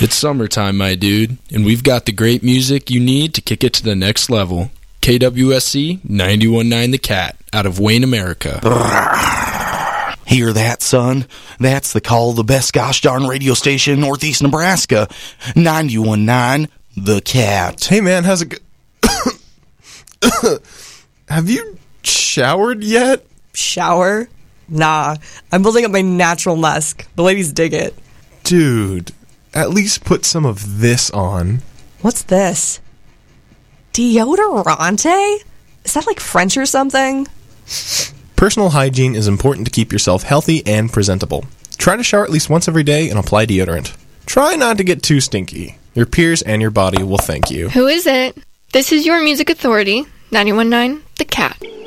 It's summertime, my dude, and we've got the great music you need to kick it to the next level. KWSC 91.9 The Cat, out of Wayne, America. Hear that, son? That's the call of the best gosh darn radio station in Northeast Nebraska. 91.9 The Cat. Hey, man, how's it go? Have you showered yet? Shower? Nah, I'm building up my natural musk. The ladies dig it. Dude, at least put some of this on. What's this? Deodorante? Is that like French or something? Personal hygiene is important to keep yourself healthy and presentable. Try to shower at least once every day and apply deodorant. Try not to get too stinky. Your peers and your body will thank you. Who is it? This is your music authority, 91.9 The Cat.